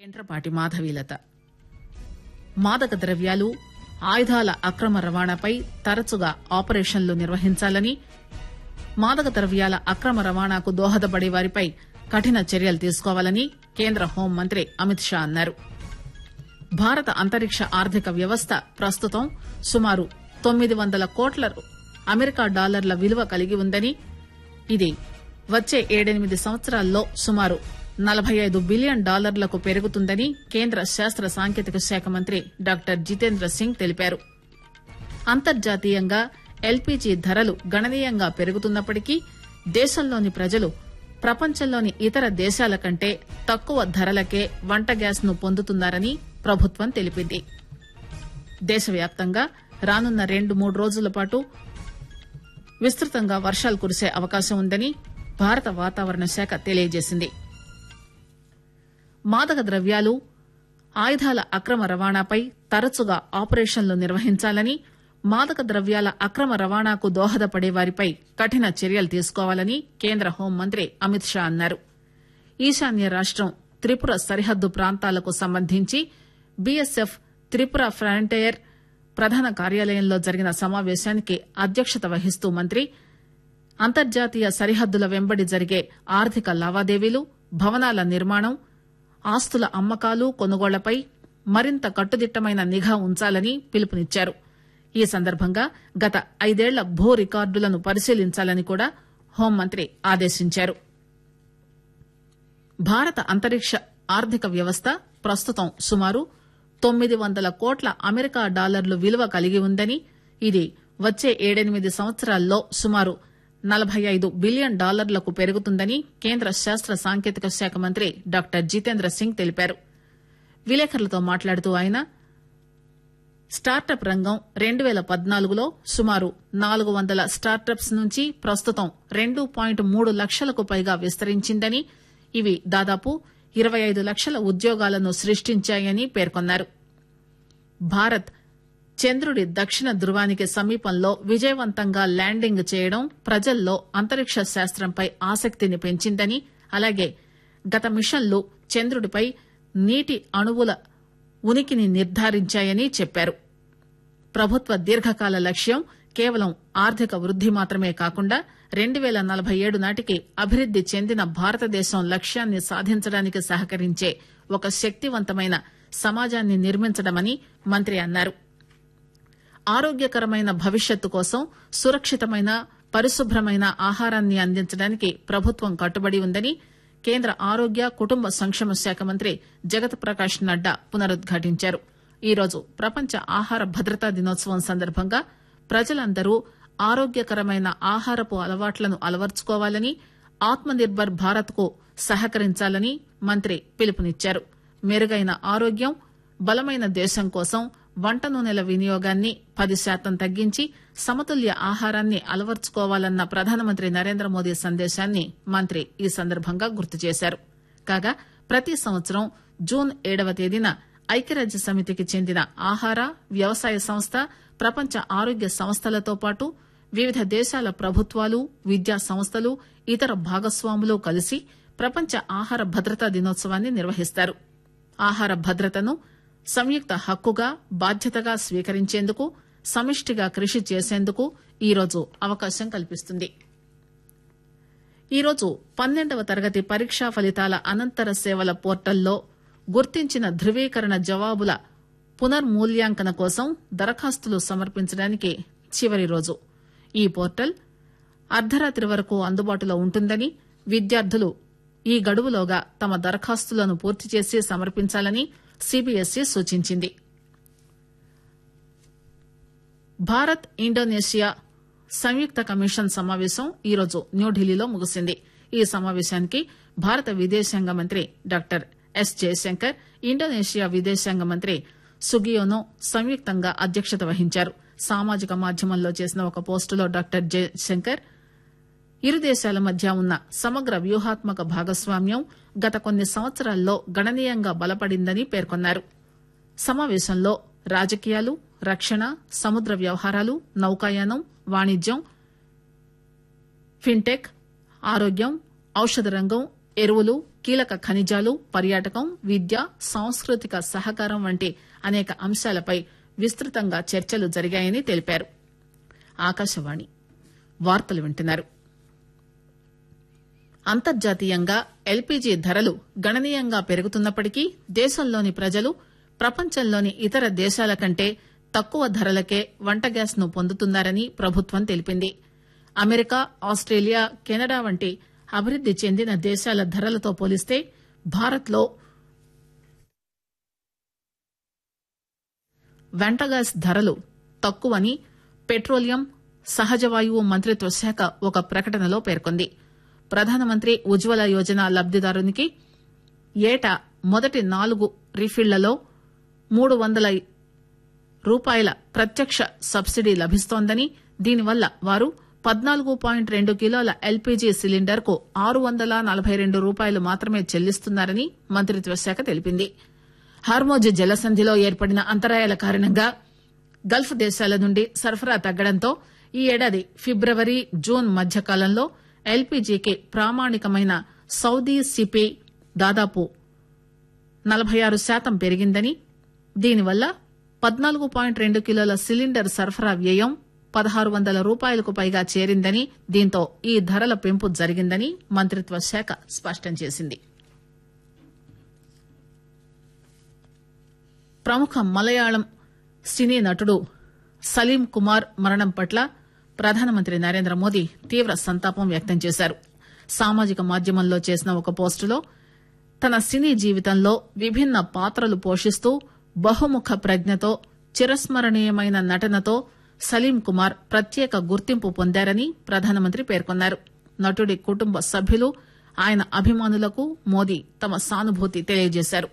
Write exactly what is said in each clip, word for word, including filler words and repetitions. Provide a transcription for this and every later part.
ఎంట్రపాటి మాధవీలత. మాదక ద్రవ్యాలు, ఆయుధాల అక్రమ రవాణాపై తరచుగా ఆపరేషన్లు నిర్వహించాలని, మాదక ద్రవ్యాల అక్రమ రవాణాకు దోహదపడే వారిపై కఠిన చర్యలు తీసుకోవాలని కేంద్ర హోంమంత్రి అమిత్ షా అన్నారు. భారత అంతరిక్ష ఆర్థిక వ్యవస్థ ప్రస్తుతం సుమారు తొమ్మిది వందల కోట్ల అమెరికా డాలర్ల విలువ కలిగి ఉందని, ఇది వచ్చే ఏడెనిమిది సంవత్సరాల్లో సుమారు నలభై ఐదు బిలియన్ డాలర్లకు పెరుగుతుందని కేంద్ర శాస్త్ర సాంకేతిక శాఖ మంత్రి డాక్టర్ జితేంద్ర సింగ్ తెలిపారు. అంతర్జాతీయంగా ఎల్పీజీ ధరలు గణనీయంగా పెరుగుతున్నప్పటికీ దేశంలోని ప్రజలు ప్రపంచంలోని ఇతర దేశాల కంటే తక్కువ ధరలకే వంట గ్యాస్ ను పొందుతున్నారని ప్రభుత్వం తెలిపింది. దేశవ్యాప్తంగా రానున్న రెండు మూడు రోజుల పాటు విస్తృతంగా వర్షాలు కురిసే అవకాశం ఉందని భారత వాతావరణ శాఖ తెలియజేసింది. మాదక ద్రవ్యాలు, ఆయుధాల అక్రమ రవాణాపై తరచుగా ఆపరేషన్లు నిర్వహించాలని, మాదక ద్రవ్యాల అక్రమ రవాణాకు దోహదపడే వారిపై కఠిన చర్యలు తీసుకోవాలని కేంద్ర హోంమంత్రి అమిత్ షా అన్నారు. ఈశాన్య రాష్టం త్రిపుర సరిహద్దు ప్రాంతాలకు సంబంధించి బీఎస్ఎఫ్ త్రిపుర ఫ్రంటియర్ ప్రధాన కార్యాలయంలో జరిగిన సమావేశానికి అధ్యక్షత వహిస్తూ మంత్రి అంతర్జాతీయ సరిహద్దుల వెంబడి జరిగే ఆర్థిక లావాదేవీలు, భవనాల నిర్మాణం, ఆస్తుల అమ్మకాలు, కొనుగోళ్లపై మరింత కట్టుదిట్టమైన నిఘా ఉంచాలని పిలుపునిచ్చారు. ఈ సందర్భంగా గత ఐదేళ్ల భూ రికార్డులను పరిశీలించాలని కూడా హోంమంత్రి ఆదేశించారు. భారత అంతరిక్ష ఆర్థిక వ్యవస్థ ప్రస్తుతం సుమారు తొమ్మిది వందల కోట్ల అమెరికా డాలర్లు విలువ కలిగి ఉందని, ఇది వచ్చే ఏడెనిమిది సంవత్సరాల్లో సుమారు నలభై ఐదు బిలియన్ డాలర్లకు పెరుగుతుందని కేంద్ర శాస్త్ర సాంకేతిక శాఖ మంత్రి డాక్టర్ జితేంద్ర సింగ్ తెలిపారు. విలేకరులతో మాట్లాడుతూ ఆయన స్టార్టప్ రంగం రెండు పేల పద్నాలుగులో సుమారు నాలుగు వందల స్టార్టప్స్ నుంచి ప్రస్తుతం రెండు పాయింట్ మూడు లక్షలకు పైగా విస్తరించిందని, ఇవి దాదాపు ఇరవై ఐదు లక్షల ఉద్యోగాలను సృష్టించాయని పేర్కొన్నారు. భారత్ చంద్రుడి దక్షిణ ధృవానికి సమీపంలో విజయవంతంగా ల్యాండింగ్ చేయడం ప్రజల్లో అంతరిక్ష శాస్త్రంపై ఆసక్తిని పెంచిందని, అలాగే గత మిషన్లు చంద్రుడిపై నీటి అణువుల ఉనికిని నిర్ధారించాయని చెప్పారు. ప్రభుత్వ దీర్ఘకాల లక్ష్యం కేవలం ఆర్థిక వృద్ది మాత్రమే కాకుండా రెండు పేల నలభై ఏడు నాటికి అభివృద్ది చెందిన భారతదేశం లక్ష్యాన్ని సాధించడానికి సహకరించే ఒక శక్తివంతమైన సమాజాన్ని నిర్మించడమని మంత్రి అన్నారు. ఆరోగ్యకరమైన భవిష్యత్తు కోసం సురక్షితమైన, పరిశుభ్రమైన ఆహారాన్ని అందించడానికి ప్రభుత్వం కట్టుబడి ఉందని కేంద్ర ఆరోగ్య కుటుంబ సంక్షేమ శాఖ మంత్రి జగత్ ప్రకాష్ నడ్డా పునరుద్ఘాటించారు. ఈరోజు ప్రపంచ ఆహార భద్రతా దినోత్సవం సందర్భంగా ప్రజలందరూ ఆరోగ్యకరమైన ఆహారపు అలవాట్లను అలవర్చుకోవాలని, ఆత్మ నిర్భర్ భారత్ కు సహకరించాలని మంత్రి పిలుపునిచ్చారు. మెరుగైన ఆరోగ్యం, బలమైన దేశం కోసం వంట నూనెల వినియోగాన్ని పది శాతం తగ్గించి సమతుల్య ఆహారాన్ని అలవర్చుకోవాలన్న ప్రధానమంత్రి నరేంద్ర మోదీ సందేశాన్ని మంత్రి ఈ సందర్భంగా గుర్తు చేశారు. కాగా ప్రతి సంవత్సరం జూన్ ఏడవ తేదీన ఐక్యరాజ్య సమితికి చెందిన ఆహార, వ్యవసాయ సంస్థ, ప్రపంచ ఆరోగ్య సంస్థలతో పాటు వివిధ దేశాల ప్రభుత్వాలు, విద్యా సంస్థలు, ఇతర భాగస్వాములు కలిసి ప్రపంచ ఆహార భద్రతా దినోత్సవాన్ని నిర్వహిస్తారు. ఆహార భద్రతను సంయుక్త హక్కుగా, బాధ్యతగా స్వీకరించేందుకు, సమిష్టిగా కృషి చేసేందుకు ఈరోజు అవకాశం కల్పిస్తుంది. ఈరోజు పన్నెండవ తరగతి పరీక్షా ఫలితాల అనంతర సేవల పోర్టల్లో గుర్తించిన ధృవీకరణ జవాబుల పునర్మూల్యాంకన కోసం దరఖాస్తులు సమర్పించడానికి చివరి రోజు. ఈ పోర్టల్ అర్ధరాత్రి వరకు అందుబాటులో ఉంటుందని, విద్యార్థులు ఈ గడువులోగా తమ దరఖాస్తులను పూర్తి చేసి సమర్పించాలని సీబీఎస్ఈ సూచించింది. భారత్ ఇండోనేషియా సంయుక్త కమిషన్ సమావేశం ఈరోజు న్యూఢిల్లీలో ముగిసింది. ఈ సమావేశానికి భారత విదేశాంగ మంత్రి డాక్టర్ ఎస్ జయశంకర్, ఇండోనేషియా విదేశాంగ మంత్రి సుగియోనో సంయుక్తంగా అధ్యక్షత వహించారు. సామాజిక మాధ్యమంలో చేసిన ఒక పోస్టులో డాక్టర్ జయశంకర్ ఇరు దేశాల మధ్య ఉన్న సమగ్ర వ్యూహాత్మక భాగస్వామ్యం గత కొన్ని సంవత్సరాల్లో గణనీయంగా బలపడిందని పేర్కొన్నారు. సమావేశంలో రాజకీయాలు, రక్షణ, సముద్ర వ్యవహారాలు, నౌకాయానం, వాణిజ్యం, ఫిన్టెక్, ఆరోగ్యం, ఔషధ రంగం, ఎరువులు, కీలక ఖనిజాలు, పర్యాటకం, విద్య, సాంస్కృతిక సహకారం వంటి అనేక అంశాలపై విస్తృతంగా చర్చలు జరిగాయని తెలిపారు. ఆకాశవాణి వార్తలు వింటున్నారు. అంతర్జాతీయంగా ఎల్పీజీ ధరలు గణనీయంగా పెరుగుతున్నప్పటికీ దేశంలోని ప్రజలు ప్రపంచంలోని ఇతర దేశాల కంటే తక్కువ ధరలకే వంట గ్యాస్ ను పొందుతున్నారని ప్రభుత్వం తెలిపింది. అమెరికా, ఆస్టేలియా, కెనడా వంటి అభివృద్ది చెందిన దేశాల ధరలతో పోలిస్తే భారత్ లో వంట గ్యాస్ ధరలు తక్కువని పెట్రోలియం, సహజ వాయువు మంత్రిత్వ శాఖ ఒక ప్రకటనలో పేర్కొంది. ప్రధానమంత్రి ఉజ్వల యోజన లబ్దిదారునికి ఏటా మొదటి నాలుగు రీఫిళ్లలో మూడు వందల రూపాయల ప్రత్యక్ష సబ్సిడీ లభిస్తోందని, దీనివల్ల వారు పద్నాలుగు పాయింట్ రెండు కిలోల ఎల్పీజీ సిలిండర్ కు ఆరు వందల నలభై రెండు రూపాయలు మాత్రమే చెల్లిస్తున్నారని మంత్రిత్వ శాఖ తెలిపింది. హార్మోజ్ జలసంధిలో ఏర్పడిన అంతరాయాల కారణంగా గల్ఫ్ దేశాల నుండి సరఫరా తగ్గడంతో ఈ ఏడాది ఫిబ్రవరి, జూన్ మధ్యకాలంలో ఎల్పీజీకి ప్రామాణికమైన సౌదీ సిపి దాదాపు నలభై ఆరు శాతం పెరిగిందని, దీనివల్ల పద్నాలుగు పాయింట్ రెండు కిలోల సిలిండర్ సరఫరా వ్యయం పదహారు వందల రూపాయలకు పైగా చేరిందని, దీంతో ఈ ధరల పెంపు జరిగిందని మంత్రిత్వ శాఖ స్పష్టం చేసింది. ప్రముఖ మలయాళం సినీ నటుడు సలీం కుమార్ మరణం పట్ల ప్రధానమంత్రి నరేంద్ర మోదీ తీవ్ర సంతాపం వ్యక్తం చేశారు. సామాజిక మాధ్యమంలో చేసిన ఒక పోస్టులో తన సినీ జీవితంలో విభిన్న పాత్రలు పోషిస్తూ బహుముఖ ప్రజ్ఞతో, చిరస్మరణీయమైన నటనతో సలీం కుమార్ ప్రత్యేక గుర్తింపు పొందారని ప్రధానమంత్రి పేర్కొన్నారు. నటుడి కుటుంబ సభ్యులు, ఆయన అభిమానులకు మోదీ తమ సానుభూతి తెలియజేశారు.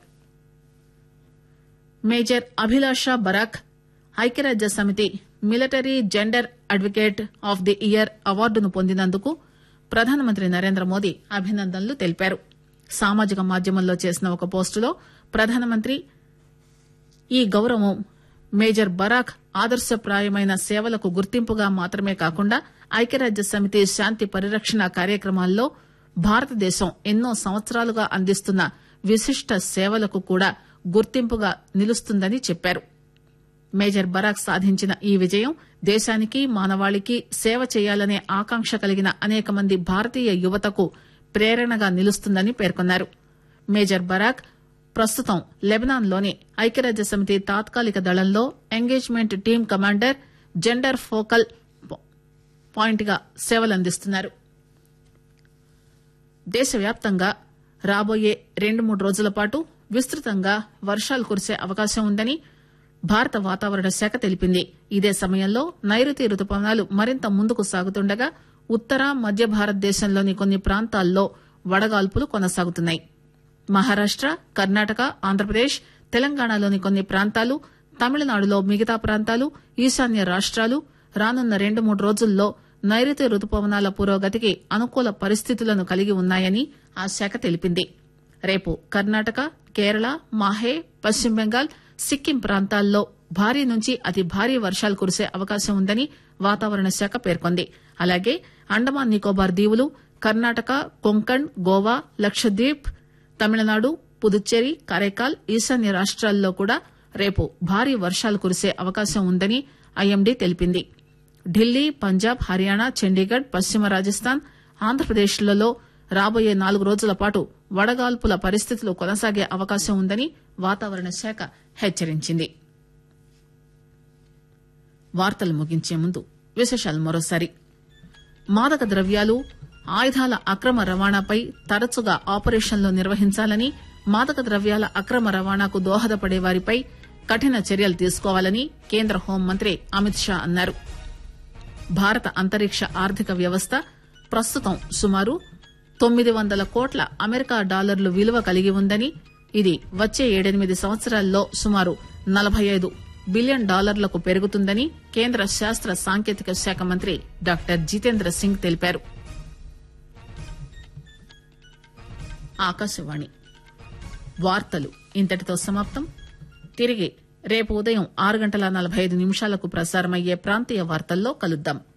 మేజర్ అభిలాషా బరాక్ ఐక్యరాజ్య సమితి military gender advocate of the year అవార్డును పొందినందుకు ప్రధానమంత్రి నరేంద్ర మోదీ అభినందనలు తెలిపారు. సామాజిక మాధ్యమంలో చేసిన ఒక పోస్టులో ప్రధానమంత్రి ఈ గౌరవం మేజర్ బరాక్ ఆదర్శప్రాయమైన సేవలకు గుర్తింపుగా మాత్రమే కాకుండా ఐక్యరాజ్య సమితి శాంతి పరిరక్షణ కార్యక్రమాల్లో భారతదేశం ఎన్నో సంవత్సరాలుగా అందిస్తున్న విశిష్ట సేవలకు కూడా గుర్తింపుగా నిలుస్తుందని చెప్పారు. మేజర్ బరాక్ సాధించిన ఈ విజయం దేశానికి, మానవాళికి సేవ చేయాలనే ఆకాంక్ష కలిగిన అనేక మంది భారతీయ యువతకు ప్రేరణగా నిలుస్తుందని పేర్కొన్నారు. మేజర్ బరాక్ ప్రస్తుతం లెబనాన్ లోని ఐక్యరాజ్య సమితి తాత్కాలిక దళంలో engagement team commander, gender focal point గా సేవలందిస్తున్నారు. దేశవ్యాప్తంగా రాబోయే రెండు మూడు రోజుల పాటు విస్తృతంగా వర్షాలు కురిసే అవకాశం ఉందని భారత వాతావరణ శాఖ తెలిపింది. ఇదే సమయంలో నైరుతి రుతుపవనాలు మరింత ముందుకు సాగుతుండగా ఉత్తర, మధ్య భారతదేశంలోని కొన్ని ప్రాంతాల్లో వడగాల్పులు కొనసాగుతున్నాయి. మహారాష్ట, కర్ణాటక, ఆంధ్రప్రదేశ్, తెలంగాణలోని కొన్ని ప్రాంతాలు, తమిళనాడులో మిగతా ప్రాంతాలు, ఈశాన్య రాష్టాలు రానున్న రెండు మూడు రోజుల్లో నైరుతి రుతుపవనాల పురోగతికి అనుకూల పరిస్థితులను కలిగి ఉన్నాయని ఆ శాఖ తెలిపింది. రేపు కర్ణాటక, కేరళ, మాహే, పశ్చిమ బెంగాల్, సిక్కిం ప్రాంతాల్లో భారీ నుంచి అతి భారీ వర్షాలు కురిసే అవకాశం ఉందని వాతావరణ శాఖ పేర్కొంది. అలాగే అండమాన్ నికోబార్ దీవులు, కర్ణాటక, కొంకణ్, గోవా, లక్షద్వీప్, తమిళనాడు, పుదుచ్చేరి, కరైకాల్, ఈశాన్య రాష్ట్రాల్లో కూడా రేపు భారీ వర్షాలు కురిసే అవకాశం ఉందని ఐఎండీ తెలిపింది. ఢిల్లీ, పంజాబ్, హర్యానా, చండీగఢ్, పశ్చిమ రాజస్థాన్, ఆంధ్రప్రదేశ్లలో రాబోయే నాలుగు రోజుల పాటు వడగాల్పుల పరిస్థితులు కొనసాగే అవకాశం ఉందని వాతావరణ శాఖ హెచ్చరించింది. వార్తలు ముగించే ముందు విశేషాలు మరోసారి. మాదక ద్రవ్యాలు, ఆయుధాల అక్రమ రవాణాపై తరచుగా ఆపరేషన్లు నిర్వహించాలని, మాదక ద్రవ్యాల అక్రమ రవాణాకు దోహదపడే వారిపై కఠిన చర్యలు తీసుకోవాలని కేంద్ర హోంమంత్రి అమిత్ షా అన్నారు. భారత అంతరిక్ష ఆర్థిక వ్యవస్థ ప్రస్తుతం సుమారు తొమ్మిది వందల కోట్ల అమెరికా డాలర్లు విలువ కలిగి ఉందని, ఇది వచ్చే ఏడెనిమిది సంవత్సరాల్లో సుమారు నలభై ఐదు బిలియన్ డాలర్లకు పెరుగుతుందని కేంద్ర శాస్త్ర సాంకేతిక శాఖ మంత్రి డాక్టర్ జితేంద్ర సింగ్ తెలిపారు. ఆకాశవాణి వార్తలు ఇంతటితో సమాప్తం. తిరిగి రేపు ఉదయం ఆరు గంటల నలభై ఐదు నిమిషాలకు ప్రసారమయ్యే ప్రాంతీయ వార్తల్లో కలుద్దాం.